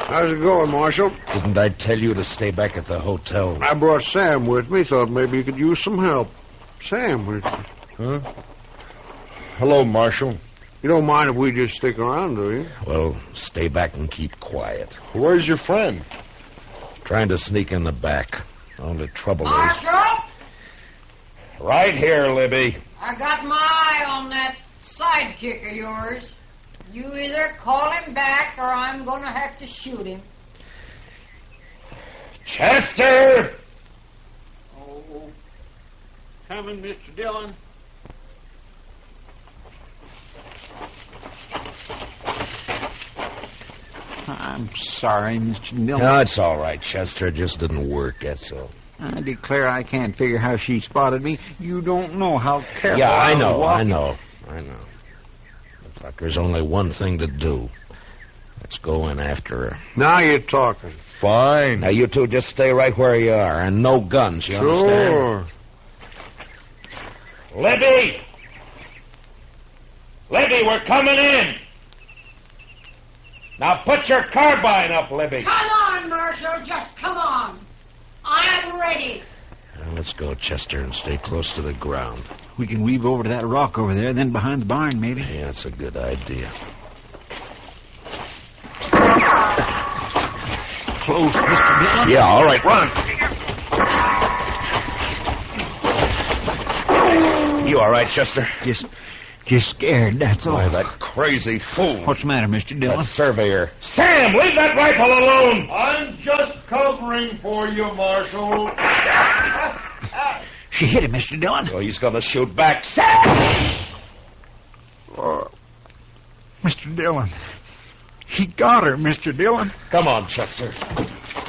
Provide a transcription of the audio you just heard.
How's it going, Marshal? Didn't I tell you to stay back at the hotel? I brought Sam with me. Thought maybe you could use some help. Sam, Huh? Hello, Marshal. you don't mind if we just stick around, do you? Well, stay back and keep quiet. Where's your friend? Trying to sneak in the back. Only trouble is... Marshal, Right here, Libby. I got my eye on that sidekick of yours. You either call him back or I'm going to have to shoot him. Chester! Oh, coming, Mr. Dillon. I'm sorry, Mr. Dillon. No, it's all right, Chester. It just didn't work, that's all. I declare I can't figure how she spotted me. You don't know how careful Yeah, I I was know. walking. Looks like there's only one thing to do. Let's go in after her. Now you're talking. Fine. Now, you two just stay right where you are, and no guns, you understand? Sure. Libby! Libby, we're coming in! Now put your carbine up, Libby. Come on, Marshal, just come on. I'm ready. Now, let's go, Chester, and stay close to the ground. We can weave over to that rock over there, then behind the barn, maybe. Yeah, that's a good idea. Close, Mr. Dillon. Yeah, all right, run. You all right, Chester? Just scared, that's all. Why, that crazy fool. What's the matter, Mr. Dillon? That surveyor. Sam, leave that rifle alone! I'm just covering for you, Marshal. She hit him, Mr. Dillon. Oh, he's going to shoot back. Sam! Mr. Dillon. He got her, Mr. Dillon. Come on, Chester.